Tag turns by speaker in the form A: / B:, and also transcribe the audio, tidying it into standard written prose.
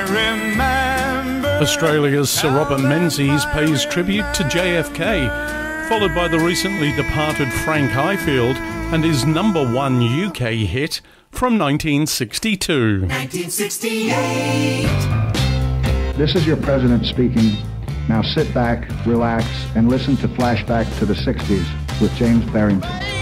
A: remember.
B: Australia's Sir Robert Menzies pays tribute to JFK, followed by the recently departed Frank Highfield and his number one UK hit from 1962.
A: 1968.
C: This is your president speaking. Now sit back, relax, and listen to Flashback to the 60s with James Barrington.